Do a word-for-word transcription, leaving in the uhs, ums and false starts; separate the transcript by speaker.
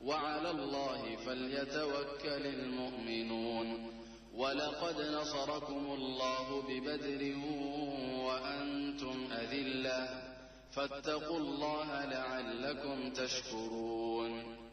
Speaker 1: وعلى الله فليتوكل المؤمنون. ولقد نصركم الله ببدر وأنتم أذلة فاتقوا الله لعلكم تشكرون.